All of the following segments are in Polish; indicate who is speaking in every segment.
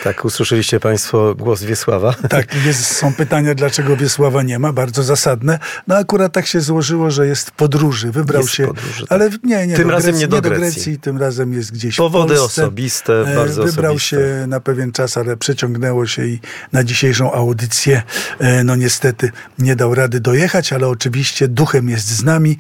Speaker 1: Tak, usłyszeliście państwo głos Wiesława.
Speaker 2: Tak, są pytania, dlaczego Wiesława nie ma, bardzo zasadne. No akurat tak się złożyło, że jest w podróży. Wybrał się,
Speaker 1: podróży, tak.
Speaker 2: ale nie
Speaker 1: Tym
Speaker 2: do
Speaker 1: razem
Speaker 2: Grecji,
Speaker 1: nie do
Speaker 2: do
Speaker 1: Grecji.
Speaker 2: Grecji, tym razem jest gdzieś
Speaker 1: Powody
Speaker 2: w Polsce.
Speaker 1: osobiste, bardzo
Speaker 2: Wybrał
Speaker 1: osobiste.
Speaker 2: się na pewien czas, ale przeciągnęło się i na dzisiejszą audycję no niestety nie dał rady dojechać, ale oczywiście duchem jest z nami.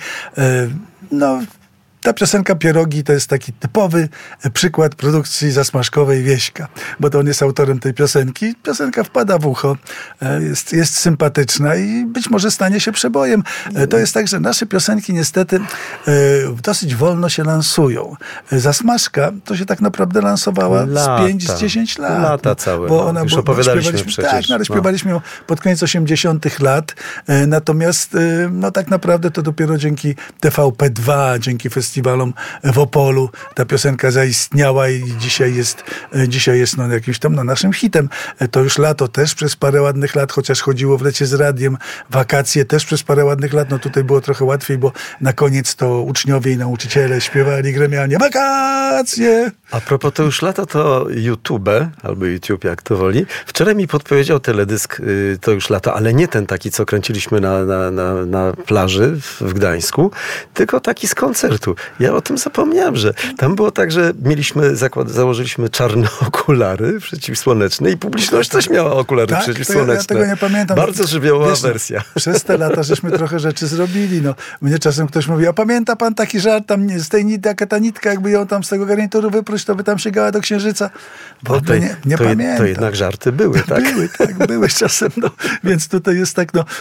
Speaker 2: No, ta piosenka Pierogi to jest taki typowy przykład produkcji zasmażkowej Wieśka, bo to on jest autorem tej piosenki. Piosenka wpada w ucho, jest sympatyczna i być może stanie się przebojem. To jest tak, że nasze piosenki niestety dosyć wolno się lansują. Zasmażka to się tak naprawdę lansowała z 5-10 lat.
Speaker 1: Lata całe.
Speaker 2: Bo ona
Speaker 1: już opowiadaliśmy przecież.
Speaker 2: Tak, ale śpiewaliśmy ją pod koniec 80 lat. Natomiast no tak naprawdę to dopiero dzięki TVP2, dzięki festiwalom w Opolu ta piosenka zaistniała i dzisiaj jest no jakimś tam naszym hitem. To już lato też przez parę ładnych lat, chociaż chodziło w lecie z radiem, wakacje też przez parę ładnych lat. No tutaj było trochę łatwiej, bo na koniec to uczniowie i nauczyciele śpiewali gremialnie wakacje.
Speaker 1: A propos to już lato, to YouTube, albo YouTube jak to woli, wczoraj mi podpowiedział teledysk To już lato, ale nie ten taki, co kręciliśmy na plaży w Gdańsku, tylko taki z koncertu. Ja o tym zapomniałem, że tam było tak, że założyliśmy czarne okulary przeciwsłoneczne i publiczność też miała okulary przeciwsłoneczne.
Speaker 2: Ja tego nie pamiętam.
Speaker 1: Bardzo żywiołowa wersja.
Speaker 2: Przez te lata żeśmy trochę rzeczy zrobili. No, mnie czasem ktoś mówi, a pamięta pan taki żart tam z tej ta nitka, jakby ją tam z tego garnituru wypróć, to by tam sięgała do księżyca. Bo nie pamiętam.
Speaker 1: To jednak żarty były, tak?
Speaker 2: Były czasem. No. Więc tutaj jest tak, no,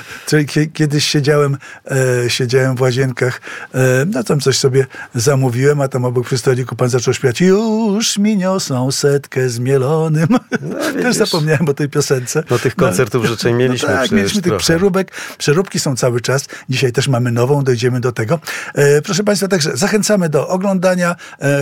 Speaker 2: kiedyś siedziałem w łazienkach, no tam coś sobie zamówiłem, a tam obok przy stoliku pan zaczął śpiewać już mi niosą setkę z mielonym. No, też zapomniałem o tej piosence.
Speaker 1: No tych koncertów życzeń mieliśmy.
Speaker 2: No tak, mieliśmy tych przeróbek. Przeróbki są cały czas. Dzisiaj też mamy nową, dojdziemy do tego. Proszę państwa, także zachęcamy do oglądania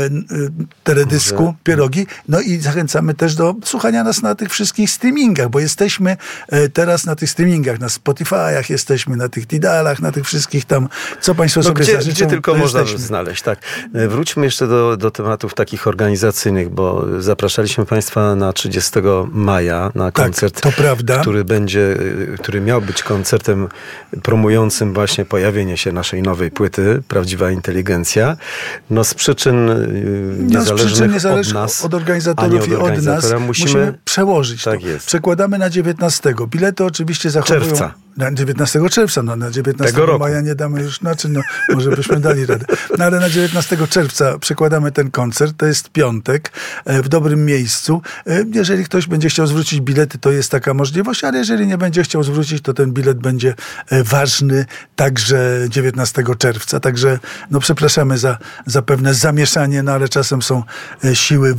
Speaker 2: teledysku Pierogi, no i zachęcamy też do słuchania nas na tych wszystkich streamingach, bo jesteśmy teraz na tych streamingach, na Spotify'ach jesteśmy, na tych Tidalach, na tych wszystkich tam, co państwo sobie zażyczą.
Speaker 1: Gdzie tylko można znaleźć, tak. Wróćmy jeszcze do tematów takich organizacyjnych, bo zapraszaliśmy państwa na 30 maja na koncert,
Speaker 2: to prawda,
Speaker 1: który miał być koncertem promującym właśnie pojawienie się naszej nowej płyty, Prawdziwa Inteligencja. No z przyczyn niezależnych od nas,
Speaker 2: od organizatorów i od nas musimy przełożyć
Speaker 1: tak
Speaker 2: to.
Speaker 1: jest.
Speaker 2: Przekładamy na 19. Bilety oczywiście zachowują...
Speaker 1: Czerwca.
Speaker 2: Na 19 czerwca, no na 19 maja nie damy już, może byśmy dali radę. No ale na 19 czerwca przekładamy ten koncert, to jest piątek, w dobrym miejscu. Jeżeli ktoś będzie chciał zwrócić bilety, to jest taka możliwość, ale jeżeli nie będzie chciał zwrócić, to ten bilet będzie ważny także 19 czerwca. Także no przepraszamy za pewne zamieszanie, no ale czasem są siły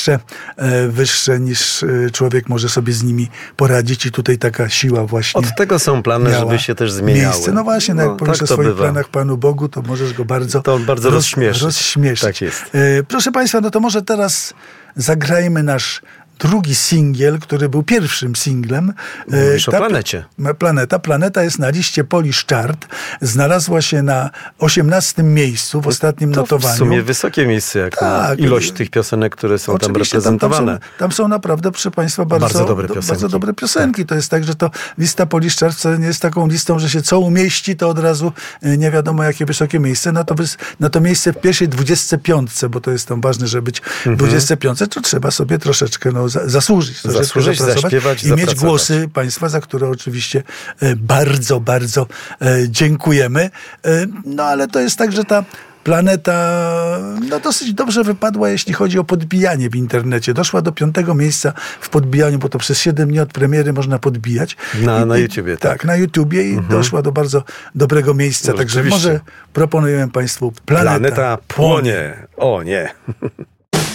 Speaker 2: wyższe niż człowiek może sobie z nimi poradzić i tutaj taka siła właśnie.
Speaker 1: Od tego są plany, żeby się też zmieniały.
Speaker 2: Miejsce. No właśnie, jak powiesz o swoich planach Panu Bogu, to możesz go bardzo rozśmieszyć.
Speaker 1: Tak jest.
Speaker 2: Proszę państwa, no to może teraz zagrajmy nasz drugi singiel, który był pierwszym singlem.
Speaker 1: Mówisz o Planecie.
Speaker 2: Planeta jest na liście Polish Chart. Znalazła się na 18 miejscu w ostatnim notowaniu.
Speaker 1: W sumie wysokie miejsce, jak na ilość tych piosenek, które są tam reprezentowane.
Speaker 2: Tam są naprawdę, proszę państwa, bardzo dobre piosenki. Tak. To jest tak, że to lista Polish Chart wcale nie jest taką listą, że się co umieści, to od razu nie wiadomo jakie wysokie miejsce. Na to miejsce w pierwszej 25, bo to jest tam ważne, żeby być w 25, to trzeba sobie troszeczkę zasłużyć,
Speaker 1: zaśpiewać
Speaker 2: i mieć głosy państwa, za które oczywiście bardzo, bardzo dziękujemy. No ale to jest tak, że ta Planeta dosyć dobrze wypadła, jeśli chodzi o podbijanie w internecie. Doszła do 5. miejsca w podbijaniu, bo to przez 7 dni od premiery można podbijać.
Speaker 1: Na YouTubie.
Speaker 2: Tak, na YouTubie i doszła do bardzo dobrego miejsca. Także może proponujemy państwu Planeta
Speaker 1: płonie. O nie.